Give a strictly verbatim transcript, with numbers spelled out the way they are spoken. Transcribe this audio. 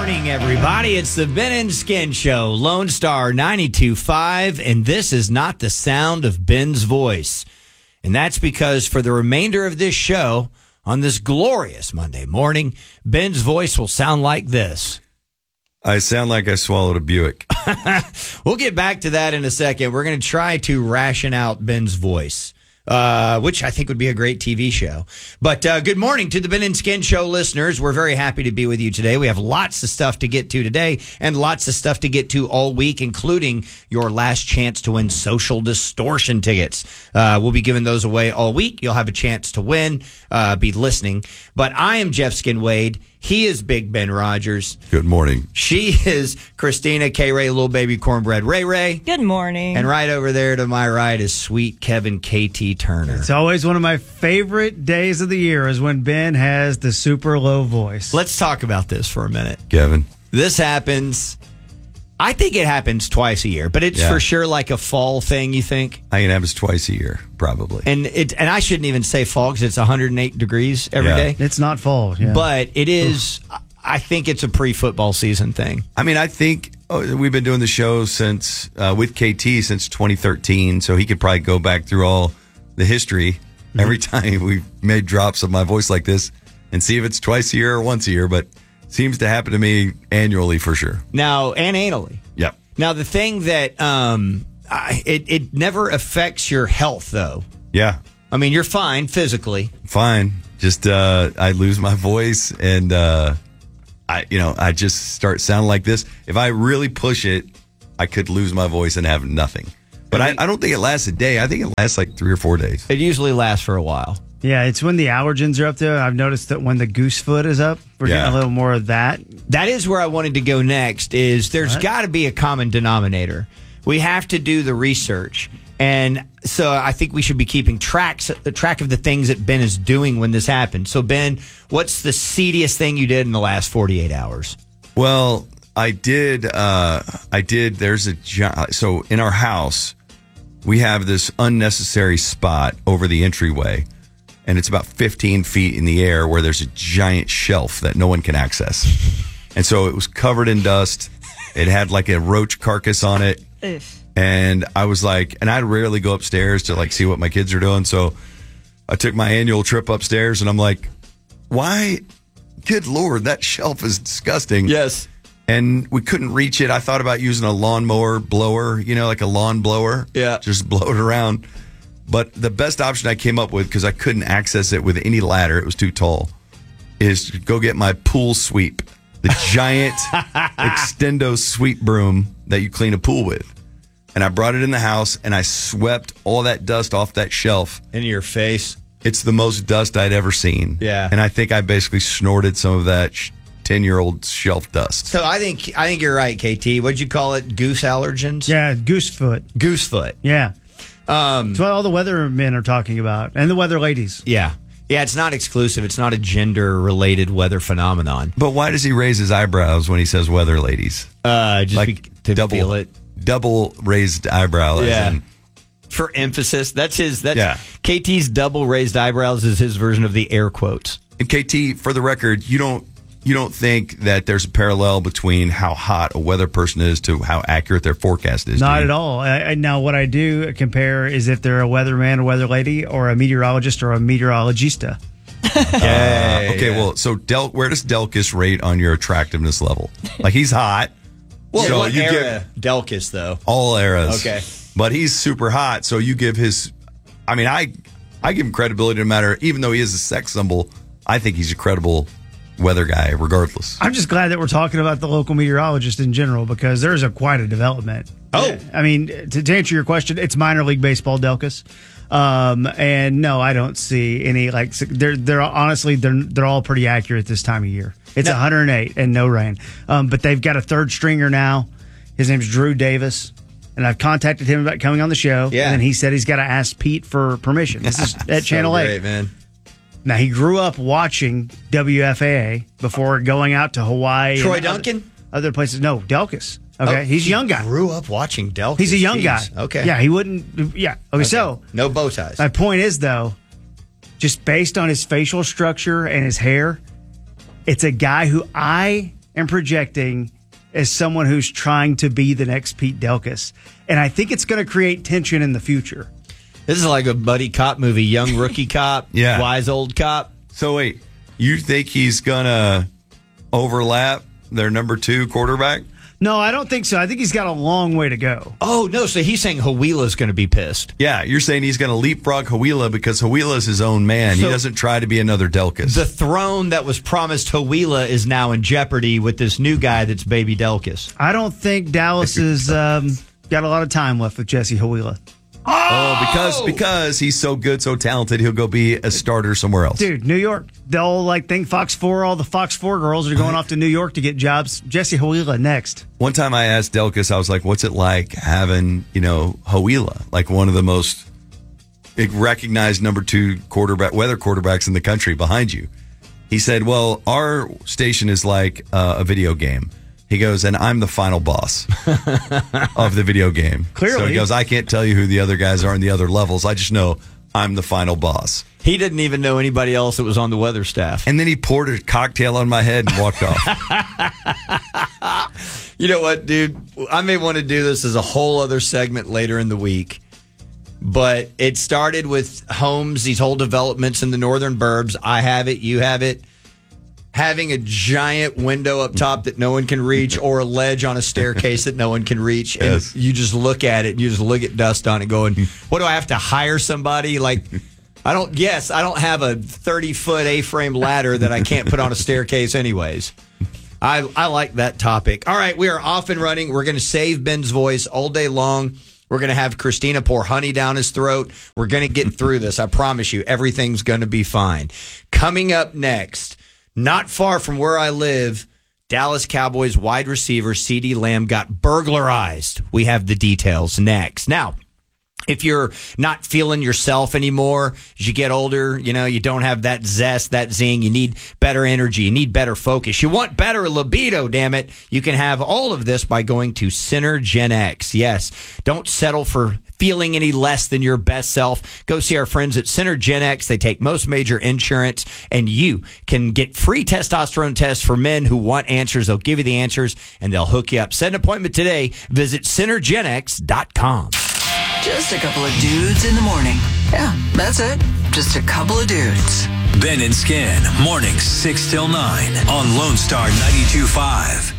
morning, everybody. It's the Ben and Skin Show, Lone Star ninety-two point five, and this is not the sound of Ben's voice. And that's because for the remainder of this show, on this glorious Monday morning, Ben's voice will sound like this. I sound like I swallowed a Buick. We'll get back to that in a second. We're going to try to ration out Ben's voice. Uh, which I think would be a great T V show. But uh, good morning to the Ben and Skin Show listeners. We're very happy to be with you today. We have lots of stuff to get to today and lots of stuff to get to all week, including your last chance to win Social Distortion tickets. Uh, we'll be giving those away all week. You'll have a chance to win. Uh, be listening. But I am Jeff Skin Wade. He is Big Ben Rogers. Good morning. She is Christina K. Ray, little baby cornbread Ray Ray. Good morning. And right over there to my right is sweet Kevin K T. Turner. It's always one of my favorite days of the year is when Ben has the super low voice. Let's talk about this for a minute. Kevin. This happens, I think it happens twice a year, but it's Yeah. for sure like a fall thing, you think? I can have this twice a year, probably. And it, and I shouldn't even say fall because it's one hundred eight degrees every Yeah. day. It's not fall, yeah. But it is, I think it's a pre-football season thing. I mean, I think oh, we've been doing the show since uh, with K T since twenty thirteen, so he could probably go back through all the history mm-hmm. every time we've made drops of my voice like this and see if it's twice a year or once a year, but seems to happen to me annually for sure. Now, and anally. Yep. Now, the thing that um, I, it, it never affects your health, though. Yeah. I mean, you're fine physically. Fine. Just uh, I lose my voice and uh, I, you know, I just start sounding like this. If I really push it, I could lose my voice and have nothing. But I, I don't think it lasts a day. I think it lasts like three or four days. It usually lasts for a while. Yeah, it's when the allergens are up there. I've noticed that when the goose foot is up, we're Yeah. getting a little more of that. That is where I wanted to go next, is there's got to be a common denominator. We have to do the research. And so I think we should be keeping tracks, the track of the things that Ben is doing when this happens. So, Ben, what's the seediest thing you did in the last forty-eight hours? Well, I did. Uh, I did. There's a gi- so in our house, we have this unnecessary spot over the entryway, and it's about fifteen feet in the air where there's a giant shelf that no one can access. And so it was covered in dust. It had like a roach carcass on it. Ugh. And I was like, and I rarely go upstairs to like see what my kids are doing. So I took my annual trip upstairs and I'm like, why? Good Lord, that shelf is disgusting. Yes. And we couldn't reach it. I thought about using a lawnmower blower, you know, like a lawn blower. Yeah. Just blow it around. But the best option I came up with, because I couldn't access it with any ladder, it was too tall, is to go get my pool sweep, the giant extendo sweep broom that you clean a pool with. And I brought it in the house and I swept all that dust off that shelf. In your face. It's the most dust I'd ever seen. Yeah. And I think I basically snorted some of that ten-year-old shelf dust. So I think I think you're right, K T. What'd you call it? Goose allergens? Yeah, goose foot. Goose foot. Yeah. Um, That's what all the weather men are talking about, and the weather ladies. yeah. Yeah, it's not exclusive. It's not a gender-related weather phenomenon. But why does he raise his eyebrows when he says weather ladies? Uh, just Like be, to double, feel it. double raised eyebrow. as Yeah. in- For emphasis. That's his. That's Yeah. K T's double raised eyebrows is his version of the air quotes. And K T, for the record, you don't you don't think that there's a parallel between how hot a weather person is to how accurate their forecast is? do Not you? at all. I, I, now, what I do compare is if they're a weatherman or weather lady or a meteorologist or a meteorologista. Uh, okay, well, so Del, where does Delkus rate on your attractiveness level? Like, he's hot. Well, So what you era? Delkus, though. All eras. Okay. But he's super hot, so you give his... I mean, I I give him credibility no matter... Even though he is a sex symbol, I think he's a credible weather guy regardless. I'm just glad that we're talking about the local meteorologist in general because there's a quite a development. Oh. I mean, to, to answer your question, it's minor league baseball, Delkus. Um, and no, I don't see any like they're they're honestly they're they're all pretty accurate this time of year. It's No. one hundred eight and no rain. Um, but they've got a third stringer now. His name's Drew Davis, and I've contacted him about coming on the show. Yeah. and he said he's got to ask Pete for permission. This is at Channel so Eight. great, man. Now he grew up watching W F A A before going out to Hawaii. Troy and Duncan? Other, other places. No, Delkus. Okay, Oh, he's a he young guy. Grew up watching Delkus. He's a young Jeez. guy. Okay. Yeah, he wouldn't. Yeah. Okay, Okay. so no bow ties. my point is, though, just based on his facial structure and his hair, it's a guy who I and projecting as someone who's trying to be the next Pete Delkus. And I think it's going to create tension in the future. This is like a buddy cop movie, young rookie cop, Yeah. wise old cop. So wait, you think he's gonna overlap their number two quarterback? No, I don't think so. I think he's got a long way to go. Oh, no, so he's saying Hawila's going to be pissed. Yeah, you're saying he's going to leapfrog Hawila because Hawila's his own man. So he doesn't try to be another Delkus. The throne that was promised Hawila is now in jeopardy with this new guy that's baby Delkus. I don't think Dallas has um, got a lot of time left with Jesse Hawila. oh, because because he's so good, so talented, he'll go be a starter somewhere else. Dude, New York, they'll like think Fox four, all the Fox four girls are going off to New York to get jobs. Jesse Hawila next. One time I asked Delkus, I was like, what's it like having, you know, Hawila, like one of the most recognized number two quarterback, weather quarterbacks in the country behind you? He said, well, our station is like uh, a video game. He goes, and I'm the final boss of the video game. Clearly. So he goes, I can't tell you who the other guys are in the other levels. I just know I'm the final boss. He didn't even know anybody else that was on the weather staff. And then he poured a cocktail on my head and walked off. You know what, dude? I may want to do this as a whole other segment later in the week. But it started with homes, these whole developments in the northern burbs. I have it. You have it. Having a giant window up top that no one can reach or a ledge on a staircase that no one can reach. And Yes. you just look at it and you just look at dust on it going, what do I have to hire somebody? Like, I don't, yes, I don't have a thirty-foot A-frame ladder that I can't put on a staircase anyways. I, I like that topic. All right, we are off and running. We're going to save Ben's voice all day long. We're going to have Christina pour honey down his throat. We're going to get through this. I promise you, everything's going to be fine. Coming up next, not far from where I live, Dallas Cowboys wide receiver CeeDee Lamb got burglarized. We have the details next. Now, if you're not feeling yourself anymore as you get older, you know, you don't have that zest, that zing, you need better energy, you need better focus, you want better libido, damn it, you can have all of this by going to CenterGenX. Yes, don't settle for feeling any less than your best self. Go see our friends at CenterGenX. They take most major insurance, and you can get free testosterone tests for men who want answers. They'll give you the answers, and they'll hook you up. Set an appointment today. Visit Center Gen X dot com. Just a couple of dudes in the morning. Yeah, that's it. Just a couple of dudes. Ben and Skin, mornings six till nine on Lone Star ninety-two point five.